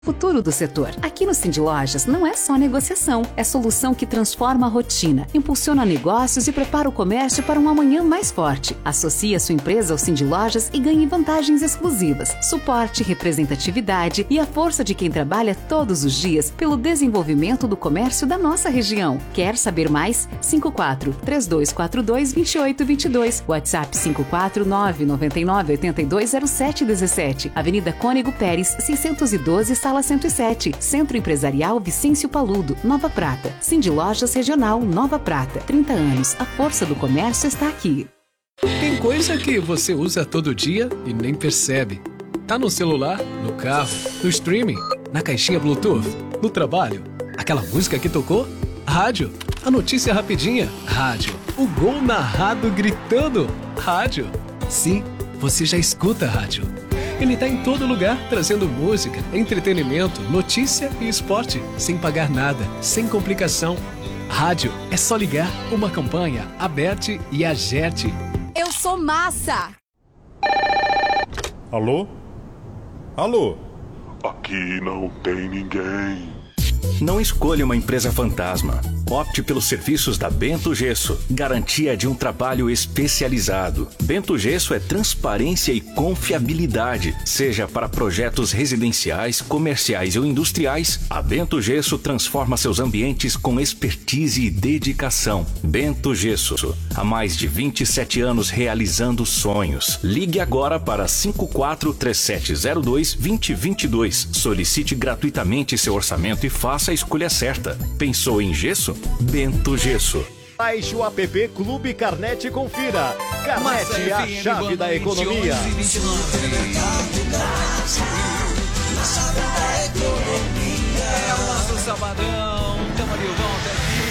Futuro do setor. Aqui no Cindy Lojas não é só negociação, é solução que transforma a rotina, impulsiona negócios e prepara o comércio para um amanhã mais forte. Associe a sua empresa ao Cindy Lojas e ganhe vantagens exclusivas, suporte, representatividade e a força de quem trabalha todos os dias pelo desenvolvimento do comércio da nossa região. Quer saber mais? 54-3242-2822, WhatsApp 54999820717, Avenida Cônego Pérez, 612, Sala 107, Centro Empresarial Vicêncio Paludo, Nova Prata. Cindy Lojas Regional Nova Prata. 30 anos. A força do comércio está aqui. Tem coisa que você usa todo dia e nem percebe. Tá no celular, no carro, no streaming, na caixinha Bluetooth, no trabalho. Aquela música que tocou? Rádio. A notícia rapidinha? Rádio. O gol narrado gritando? Rádio. Sim, você já escuta rádio. Ele está em todo lugar, trazendo música, entretenimento, notícia e esporte, sem pagar nada, sem complicação. Rádio é só ligar, uma campanha, Aberte e Agerte. Eu sou massa! Alô? Alô? Aqui não tem ninguém. Não escolha uma empresa fantasma. Opte pelos serviços da Bento Gesso. Garantia de um trabalho especializado. Bento Gesso é transparência e confiabilidade. Seja para projetos residenciais, comerciais ou industriais, a Bento Gesso transforma seus ambientes com expertise e dedicação. Bento Gesso. Há mais de 27 anos realizando sonhos. Ligue agora para 543702-2022. Solicite gratuitamente seu orçamento e faça a escolha certa. Pensou em gesso? Bento Gesso. Baixe o app Clube Carnet e confira. Carnet, a chave da economia. É o nosso sabadão. Tamo de volta aqui.